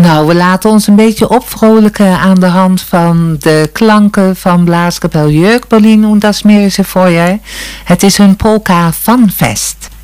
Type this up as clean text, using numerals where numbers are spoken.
Nou, we laten ons een beetje opvrolijken aan de hand van de klanken van Blaskapel Jökbolin und das Mährische Feuer. Het is hun polka Funfest.